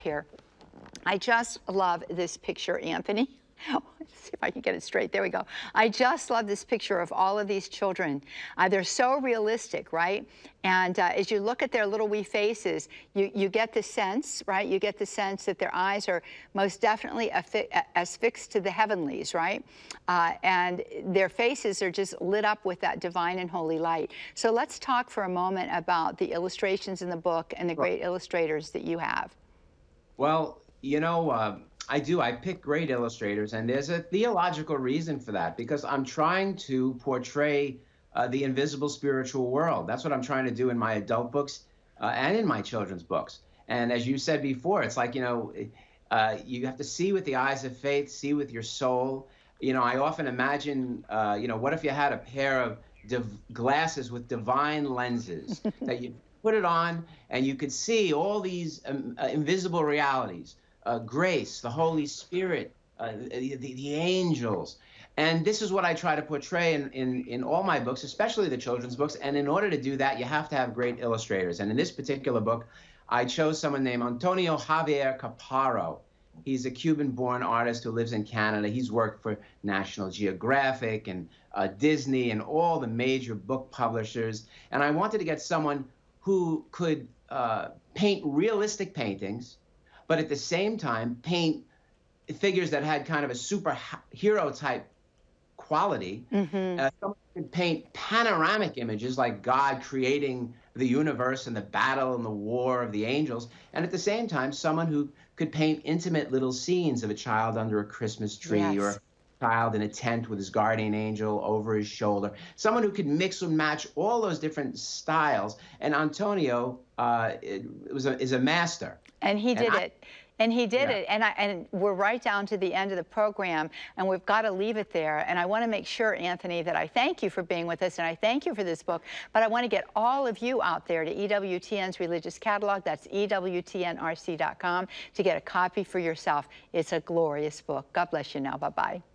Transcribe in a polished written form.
here. I just love this picture, Anthony. Let's see if I can get it straight. There we go. I just love this picture of all of these children. They're so realistic, right? And as you look at their little wee faces, you get the sense, right? You get the sense that their eyes are most definitely as fixed to the heavenlies, right? And their faces are just lit up with that divine and holy light. So let's talk for a moment about the illustrations in the book and the great illustrators that you have. Well, you know, I do. I pick great illustrators, and there's a theological reason for that because I'm trying to portray the invisible spiritual world. That's what I'm trying to do in my adult books and in my children's books. And as you said before, it's like, you have to see with the eyes of faith, see with your soul. I often imagine, what if you had a pair of glasses with divine lenses that you put it on and you could see all these invisible realities. Grace, the Holy Spirit, the angels. And this is what I try to portray in all my books, especially the children's books. And in order to do that, you have to have great illustrators. And in this particular book, I chose someone named Antonio Javier Caparo. He's a Cuban-born artist who lives in Canada. He's worked for National Geographic and Disney and all the major book publishers. And I wanted to get someone who could paint realistic paintings, but at the same time paint figures that had kind of a superhero type quality. Someone could paint panoramic images like God creating the universe and the battle and the war of the angels. And at the same time, someone who could paint intimate little scenes of a child under a Christmas tree, yes, or a child in a tent with his guardian angel over his shoulder. Someone who could mix and match all those different styles. And Antonio is a master. And he did it. And he did it. And we're right down to the end of the program, and we've got to leave it there. And I want to make sure, Anthony, that I thank you for being with us, and I thank you for this book. But I want to get all of you out there to EWTN's Religious Catalog. That's EWTNRC.com to get a copy for yourself. It's a glorious book. God bless you now. Bye-bye.